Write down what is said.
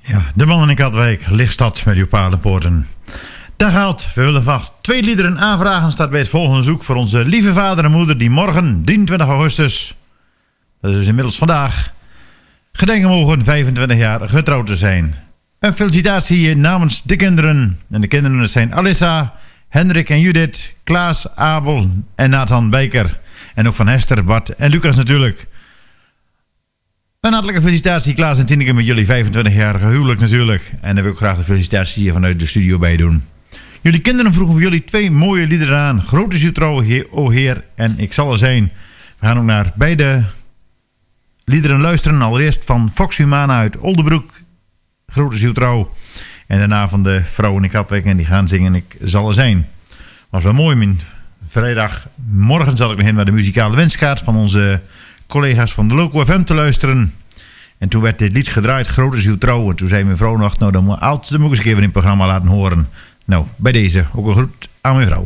Ja, de man in Katwijk, Lichtstad met uw paardenpoorten. Dag Hout, we willen vast 2 liederen aanvragen. Staat bij het volgende zoek voor onze lieve vader en moeder die morgen, 23 augustus, dat is inmiddels vandaag, gedenken mogen 25 jaar getrouwd te zijn. Een felicitatie namens de kinderen. En de kinderen zijn Alissa, Hendrik en Judith, Klaas, Abel en Nathan Bijker. En ook van Hester, Bart en Lucas natuurlijk. Een hartelijke felicitatie Klaas en Tineke met jullie 25-jarige huwelijk natuurlijk. En daar wil ik graag de felicitatie hier vanuit de studio bij doen. Jullie kinderen vroegen voor jullie 2 mooie liederen aan. Groot is uw trouw, o Heer, en ik zal er zijn. We gaan ook naar beide liederen luisteren. Allereerst van Fox Humana uit Oldebroek, Groot is uw trouw. En daarna van de vrouwen in Katwijk en die gaan zingen Ik zal er zijn. Was wel mooi, mijn vrijdagmorgen zat ik nog naar de muzikale wenskaart van onze collega's van de Loco FM te luisteren. En toen werd dit lied gedraaid, Groot is uw trouw. En toen zei mijn vrouw nog, nou dan moet ik eens een keer in het programma laten horen. Nou, bij deze ook een groet aan mijn vrouw.